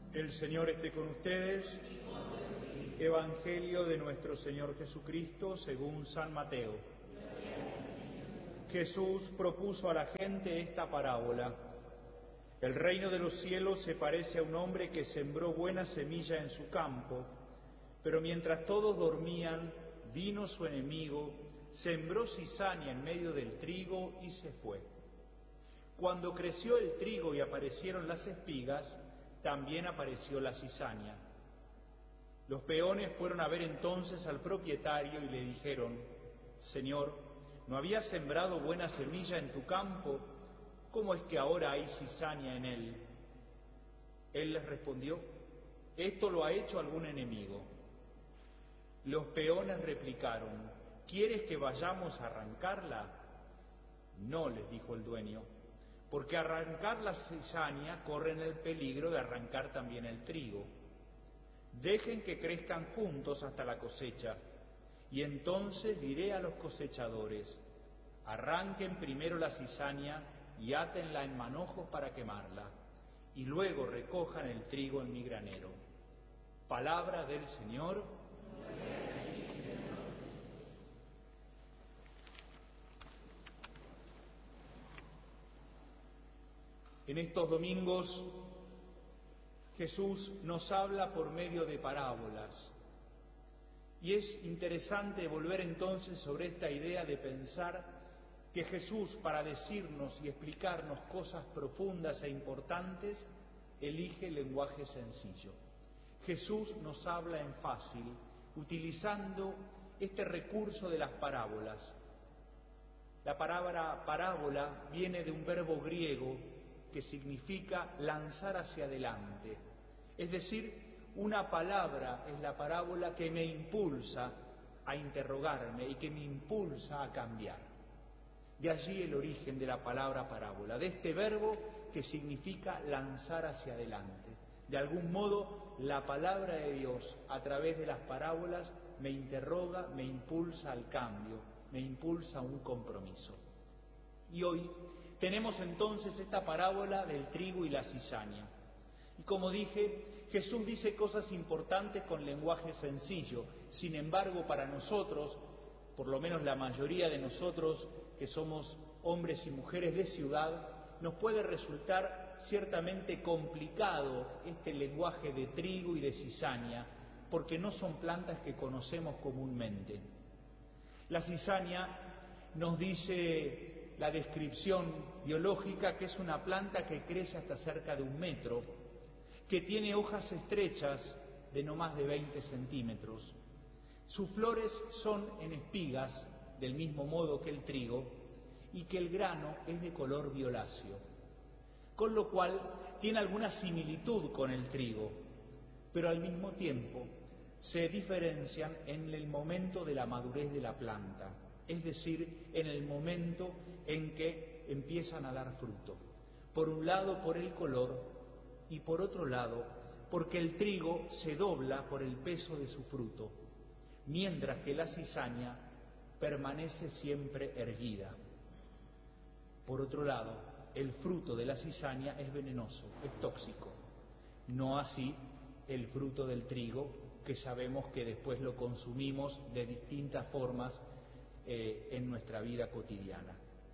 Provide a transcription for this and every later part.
El Señor esté con ustedes. Evangelio de nuestro Señor Jesucristo según San Mateo. Jesús propuso a la gente esta parábola. El reino de los cielos se parece a un hombre que sembró buena semilla en su campo, pero mientras todos dormían, vino su enemigo, sembró cizaña en medio del trigo y se fue. Cuando creció el trigo y aparecieron las espigas, también apareció la cizaña. Los peones fueron a ver entonces al propietario y le dijeron: Señor, ¿no habías sembrado buena semilla en tu campo? ¿Cómo es que ahora hay cizaña en él? Él les respondió: esto lo ha hecho algún enemigo. Los peones replicaron: ¿quieres que vayamos a arrancarla? No, les dijo el dueño, porque arrancar la cizaña corren el peligro de arrancar también el trigo. Dejen que crezcan juntos hasta la cosecha, y entonces diré a los cosechadores: arranquen primero la cizaña y átenla en manojos para quemarla, y luego recojan el trigo en mi granero. Palabra del Señor. En estos domingos Jesús nos habla por medio de parábolas. Y es interesante volver entonces sobre esta idea de pensar que Jesús, para decirnos y explicarnos cosas profundas e importantes, elige el lenguaje sencillo. Jesús nos habla en fácil, utilizando este recurso de las parábolas. La palabra parábola viene de un verbo griego que significa lanzar hacia adelante. Es decir, una palabra es la parábola que me impulsa a interrogarme y que me impulsa a cambiar. De allí el origen de la palabra parábola, de este verbo que significa lanzar hacia adelante. De algún modo, la palabra de Dios, a través de las parábolas, me interroga, me impulsa al cambio, me impulsa a un compromiso. Y hoy tenemos entonces esta parábola del trigo y la cizaña. Y como dije, Jesús dice cosas importantes con lenguaje sencillo. Sin embargo, para nosotros, por lo menos la mayoría de nosotros que somos hombres y mujeres de ciudad, nos puede resultar ciertamente complicado este lenguaje de trigo y de cizaña, porque no son plantas que conocemos comúnmente. La cizaña nos dice la descripción biológica que es una planta que crece hasta cerca de 1 metro, que tiene hojas estrechas de no más de 20 centímetros. Sus flores son en espigas, del mismo modo que el trigo, y que el grano es de color violáceo, con lo cual tiene alguna similitud con el trigo, pero al mismo tiempo se diferencian en el momento de la madurez de la planta, es decir, en el momento en que empiezan a dar fruto. Por un lado, por el color, y por otro lado, porque el trigo se dobla por el peso de su fruto, mientras que la cizaña permanece siempre erguida. Por otro lado, el fruto de la cizaña es venenoso, es tóxico. No así el fruto del trigo, que sabemos que después lo consumimos de distintas formas en nuestra vida cotidiana.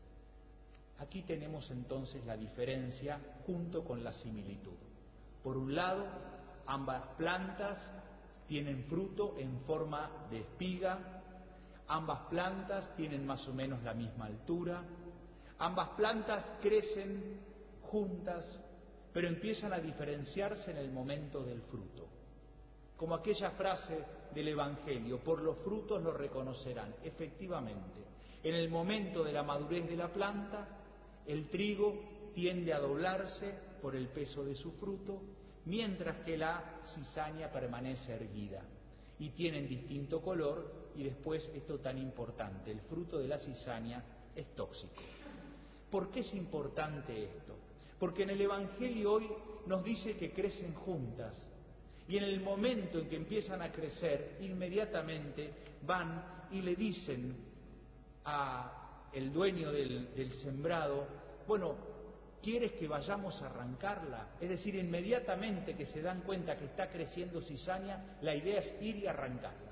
Aquí tenemos entonces la diferencia junto con la similitud. Por un lado, ambas plantas tienen fruto en forma de espiga, ambas plantas tienen más o menos la misma altura, ambas plantas crecen juntas, pero empiezan a diferenciarse en el momento del fruto. Como aquella frase del Evangelio: por los frutos los reconocerán. Efectivamente, en el momento de la madurez de la planta, el trigo tiende a doblarse por el peso de su fruto, mientras que la cizaña permanece erguida y tienen distinto color. Y después, esto tan importante, el fruto de la cizaña es tóxico. ¿Por qué es importante esto? Porque en el Evangelio hoy nos dice que crecen juntas, y en el momento en que empiezan a crecer, inmediatamente van y le dicen al dueño del sembrado: bueno, ¿quieres que vayamos a arrancarla? Es decir, inmediatamente que se dan cuenta que está creciendo cizaña, la idea es ir y arrancarla.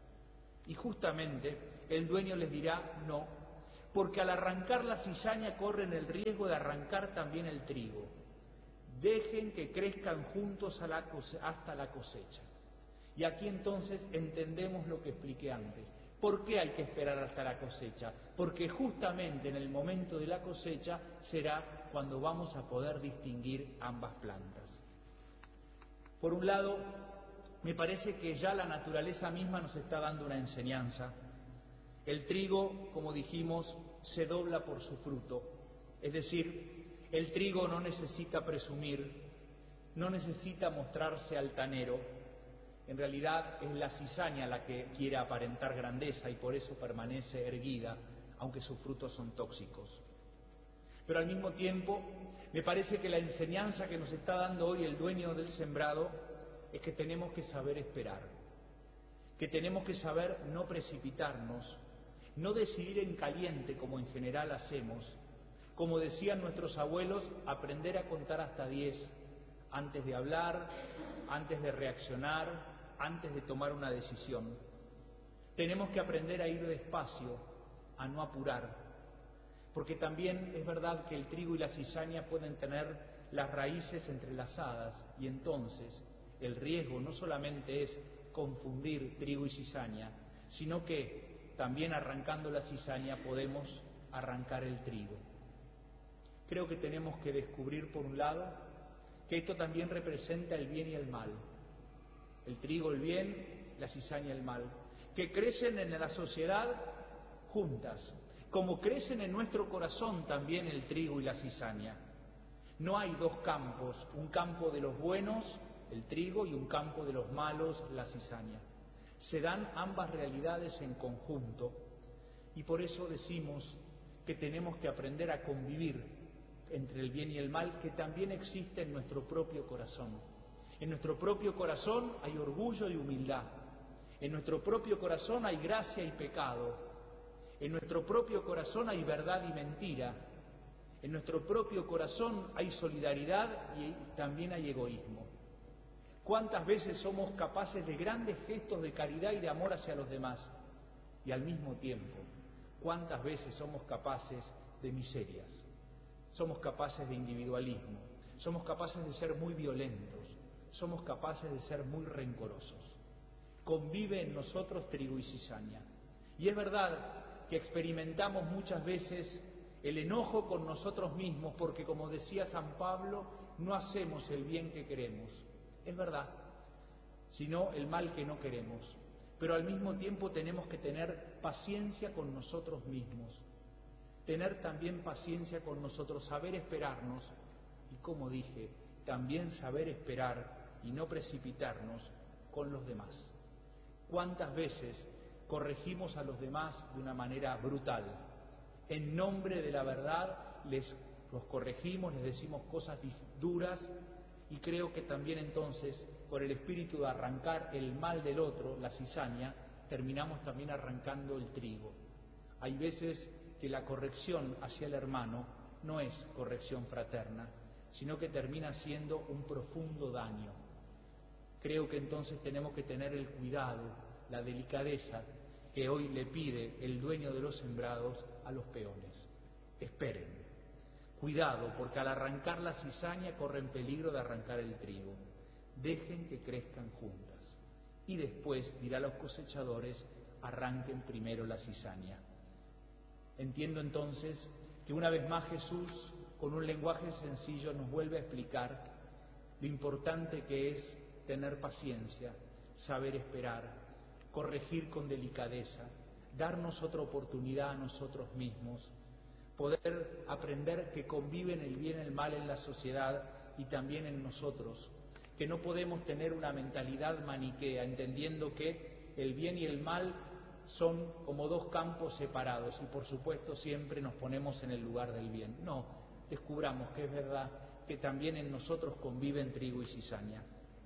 Y justamente el dueño les dirá no, porque al arrancar la cizaña corren el riesgo de arrancar también el trigo. Dejen que crezcan juntos hasta la cosecha. Y aquí entonces entendemos lo que expliqué antes. ¿Por qué hay que esperar hasta la cosecha? Porque justamente en el momento de la cosecha será cuando vamos a poder distinguir ambas plantas. Por un lado, me parece que ya la naturaleza misma nos está dando una enseñanza. El trigo, como dijimos, se dobla por su fruto. Es decir, el trigo no necesita presumir, no necesita mostrarse altanero. En realidad es la cizaña la que quiere aparentar grandeza y por eso permanece erguida, aunque sus frutos son tóxicos. Pero al mismo tiempo, me parece que la enseñanza que nos está dando hoy el dueño del sembrado es que tenemos que saber esperar, que tenemos que saber no precipitarnos, no decidir en caliente como en general hacemos. Como decían nuestros abuelos, aprender a contar hasta 10 antes de hablar, antes de reaccionar, antes de tomar una decisión. Tenemos que aprender a ir despacio, a no apurar, porque también es verdad que el trigo y la cizaña pueden tener las raíces entrelazadas y entonces el riesgo no solamente es confundir trigo y cizaña, sino que también arrancando la cizaña podemos arrancar el trigo. Creo que tenemos que descubrir, por un lado, que esto también representa el bien y el mal. El trigo el bien, la cizaña el mal, que crecen en la sociedad juntas, como crecen en nuestro corazón también el trigo y la cizaña. No hay dos campos, un campo de los buenos, el trigo, y un campo de los malos, la cizaña. Se dan ambas realidades en conjunto y por eso decimos que tenemos que aprender a convivir entre el bien y el mal, que también existe en nuestro propio corazón. En nuestro propio corazón hay orgullo y humildad. En nuestro propio corazón hay gracia y pecado. En nuestro propio corazón hay verdad y mentira. En nuestro propio corazón hay solidaridad y también hay egoísmo. ¿Cuántas veces somos capaces de grandes gestos de caridad y de amor hacia los demás? Y al mismo tiempo, ¿cuántas veces somos capaces de miserias? Somos capaces de individualismo, somos capaces de ser muy violentos, somos capaces de ser muy rencorosos. Convive en nosotros trigo y cizaña. Y es verdad que experimentamos muchas veces el enojo con nosotros mismos porque, como decía San Pablo, no hacemos el bien que queremos. Es verdad, sino el mal que no queremos. Pero al mismo tiempo tenemos que tener paciencia con nosotros mismos, tener también paciencia con nosotros, saber esperarnos y, como dije, también saber esperar y no precipitarnos con los demás. ¿Cuántas veces corregimos a los demás de una manera brutal? En nombre de la verdad los corregimos, les decimos cosas duras y creo que también entonces, con el espíritu de arrancar el mal del otro, la cizaña, terminamos también arrancando el trigo. Hay veces que la corrección hacia el hermano no es corrección fraterna, sino que termina siendo un profundo daño. Creo que entonces tenemos que tener el cuidado, la delicadeza que hoy le pide el dueño de los sembrados a los peones. Esperen. Cuidado, porque al arrancar la cizaña corren peligro de arrancar el trigo. Dejen que crezcan juntas. Y después, dirá a los cosechadores, arranquen primero la cizaña. Entiendo entonces que una vez más Jesús, con un lenguaje sencillo, nos vuelve a explicar lo importante que es tener paciencia, saber esperar, corregir con delicadeza, darnos otra oportunidad a nosotros mismos, poder aprender que conviven el bien y el mal en la sociedad y también en nosotros, que no podemos tener una mentalidad maniquea, entendiendo que el bien y el mal son como dos campos separados y por supuesto siempre nos ponemos en el lugar del bien. No, descubramos que es verdad que también en nosotros conviven trigo y cizaña.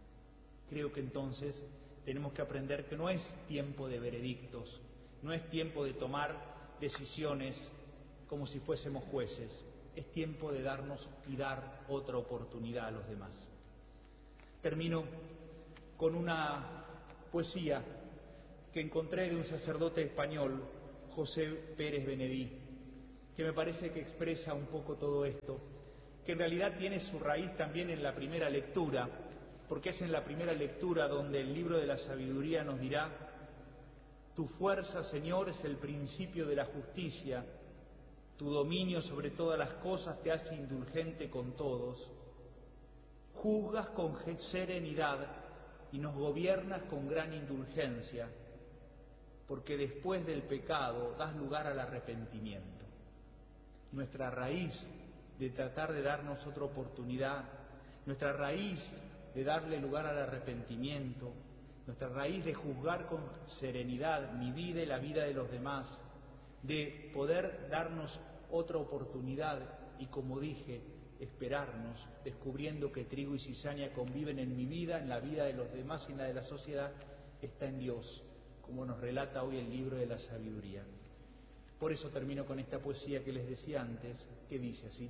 Creo que entonces tenemos que aprender que no es tiempo de veredictos, no es tiempo de tomar decisiones como si fuésemos jueces, es tiempo de darnos y dar otra oportunidad a los demás. Termino con una poesía que encontré de un sacerdote español, José Pérez Benedí, que me parece que expresa un poco todo esto, que en realidad tiene su raíz también en la primera lectura, porque es en la primera lectura donde el libro de la sabiduría nos dirá: tu fuerza, Señor, es el principio de la justicia, tu dominio sobre todas las cosas te hace indulgente con todos, juzgas con serenidad y nos gobiernas con gran indulgencia, porque después del pecado das lugar al arrepentimiento. Nuestra raíz de tratar de darnos otra oportunidad, nuestra raíz de darle lugar al arrepentimiento, nuestra raíz de juzgar con serenidad mi vida y la vida de los demás, de poder darnos otra oportunidad y, como dije, esperarnos, descubriendo que trigo y cizaña conviven en mi vida, en la vida de los demás y en la de la sociedad, está en Dios, como nos relata hoy el libro de la sabiduría. Por eso termino con esta poesía que les decía antes, que dice así: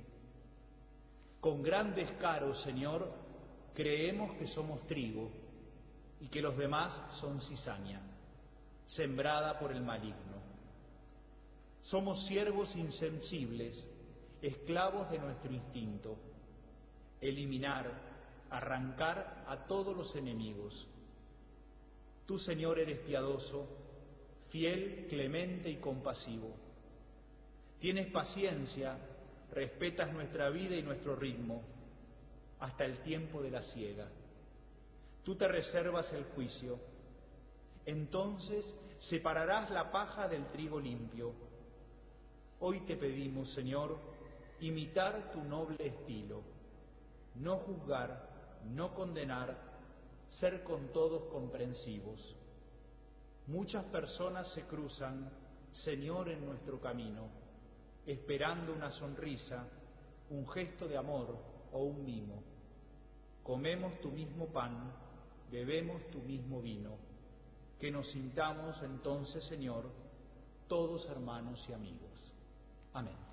con gran descaro, Señor, creemos que somos trigo y que los demás son cizaña, sembrada por el maligno. Somos siervos insensibles, esclavos de nuestro instinto, eliminar, arrancar a todos los enemigos. Tú, Señor, eres piadoso, fiel, clemente y compasivo. Tienes paciencia, respetas nuestra vida y nuestro ritmo, hasta el tiempo de la siega. Tú te reservas el juicio. Entonces separarás la paja del trigo limpio. Hoy te pedimos, Señor, imitar tu noble estilo, no juzgar, no condenar, ser con todos comprensivos. Muchas personas se cruzan, Señor, en nuestro camino, esperando una sonrisa, un gesto de amor o un mimo. Comemos tu mismo pan, bebemos tu mismo vino. Que nos sintamos entonces, Señor, todos hermanos y amigos. Amén.